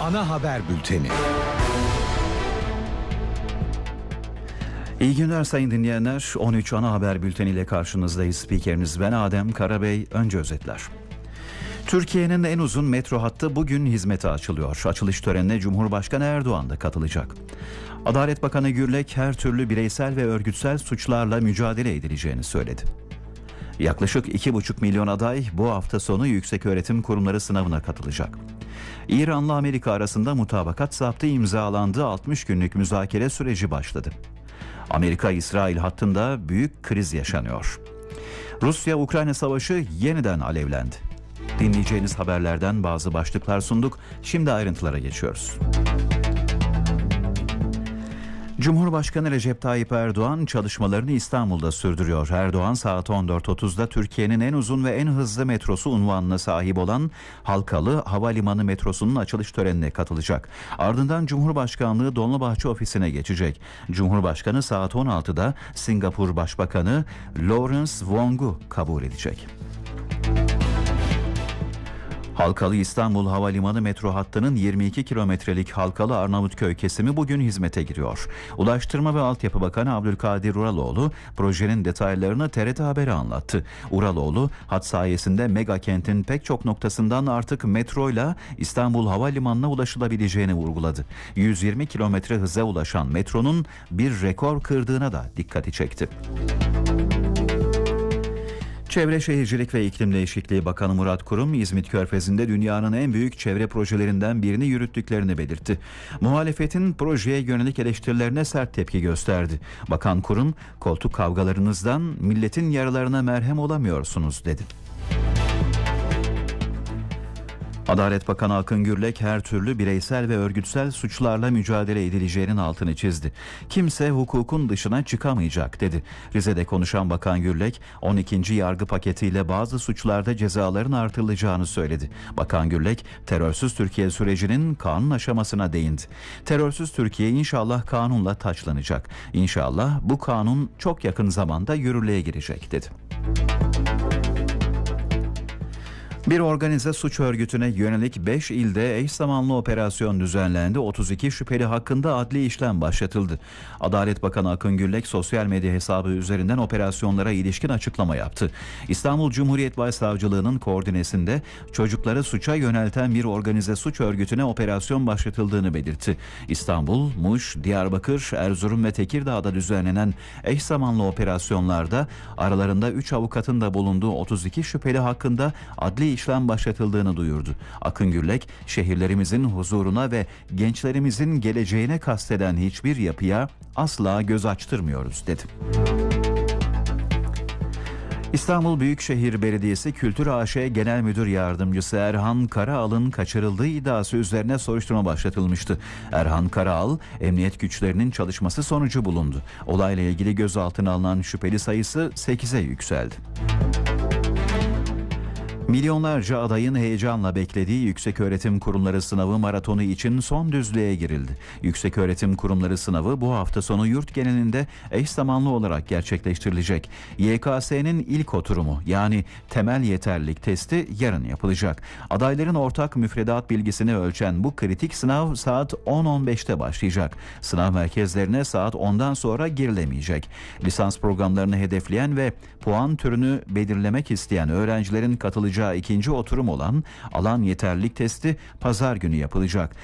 ana haber bülteni. İyi günler sayın dinleyenler. 13 ana haber bülteniyle karşınızdayız. Spikeriniz ben Adem Karabey. Önce özetler. Türkiye'nin en uzun metro hattı bugün hizmete açılıyor. Açılış törenine Cumhurbaşkanı Erdoğan da katılacak. Adalet Bakanı Gürlek her türlü bireysel ve örgütsel suçlarla mücadele edileceğini söyledi. Yaklaşık 2,5 milyon aday bu hafta sonu yükseköğretim kurumları sınavına katılacak. İran'la Amerika arasında mutabakat zaptı imzalandı, 60 günlük müzakere süreci başladı. Amerika-İsrail hattında büyük kriz yaşanıyor. Rusya-Ukrayna savaşı yeniden alevlendi. Dinleyeceğiniz haberlerden bazı başlıklar sunduk. Şimdi ayrıntılara geçiyoruz. Cumhurbaşkanı Recep Tayyip Erdoğan çalışmalarını İstanbul'da sürdürüyor. Erdoğan saat 14.30'da Türkiye'nin en uzun ve en hızlı metrosu unvanına sahip olan Halkalı Havalimanı metrosunun açılış törenine katılacak. Ardından Cumhurbaşkanlığı Dolmabahçe ofisine geçecek. Cumhurbaşkanı saat 16'da Singapur Başbakanı Lawrence Wong'u kabul edecek. Halkalı İstanbul Havalimanı metro hattının 22 kilometrelik Halkalı Arnavutköy kesimi bugün hizmete giriyor. Ulaştırma ve Altyapı Bakanı Abdülkadir Uraloğlu projenin detaylarını TRT Haber'e anlattı. Uraloğlu hat sayesinde mega kentin pek çok noktasından artık metroyla İstanbul Havalimanı'na ulaşılabileceğini vurguladı. 120 kilometre hıza ulaşan metronun bir rekor kırdığına da dikkati çekti. Çevre Şehircilik ve İklim Değişikliği Bakanı Murat Kurum, İzmit Körfezi'nde dünyanın en büyük çevre projelerinden birini yürüttüklerini belirtti. Muhalefetin projeye yönelik eleştirilerine sert tepki gösterdi. Bakan Kurum, koltuk kavgalarınızdan milletin yaralarına merhem olamıyorsunuz dedi. Adalet Bakanı Akın Gürlek her türlü bireysel ve örgütsel suçlarla mücadele edileceğinin altını çizdi. Kimse hukukun dışına çıkamayacak dedi. Rize'de konuşan Bakan Gürlek 12. yargı paketiyle bazı suçlarda cezaların artırılacağını söyledi. Bakan Gürlek terörsüz Türkiye sürecinin kanun aşamasına değindi. Terörsüz Türkiye inşallah kanunla taçlanacak. İnşallah bu kanun çok yakın zamanda yürürlüğe girecek dedi. Bir organize suç örgütüne yönelik 5 ilde eş zamanlı operasyon düzenlendi. 32 şüpheli hakkında adli işlem başlatıldı. Adalet Bakanı Akın Gürlek sosyal medya hesabı üzerinden operasyonlara ilişkin açıklama yaptı. İstanbul Cumhuriyet Başsavcılığı'nın koordinesinde çocukları suça yönelten bir organize suç örgütüne operasyon başlatıldığını belirtti. İstanbul, Muş, Diyarbakır, Erzurum ve Tekirdağ'da düzenlenen eş zamanlı operasyonlarda aralarında 3 avukatın da bulunduğu 32 şüpheli hakkında adli işlem başlatıldığını duyurdu. Akın Gürlek, şehirlerimizin huzuruna ve gençlerimizin geleceğine kasteden hiçbir yapıya asla göz açtırmıyoruz dedi. İstanbul Büyükşehir Belediyesi Kültür AŞ Genel Müdür Yardımcısı Erhan Karaal'ın kaçırıldığı iddiası üzerine soruşturma başlatılmıştı. Erhan Karaal, emniyet güçlerinin çalışması sonucu bulundu. Olayla ilgili gözaltına alınan şüpheli sayısı 8'e yükseldi. Milyonlarca adayın heyecanla beklediği Yükseköğretim Kurumları Sınavı maratonu için son düzlüğe girildi. Yükseköğretim Kurumları Sınavı bu hafta sonu yurt genelinde eş zamanlı olarak gerçekleştirilecek. YKS'nin ilk oturumu yani temel yeterlilik testi yarın yapılacak. Adayların ortak müfredat bilgisini ölçen bu kritik sınav saat 10.15'te başlayacak. Sınav merkezlerine saat 10'dan sonra girilemeyecek. Lisans programlarını hedefleyen ve puan türünü belirlemek isteyen öğrencilerin katılacağı ikinci oturum olan alan yeterlilik testi pazar günü yapılacak.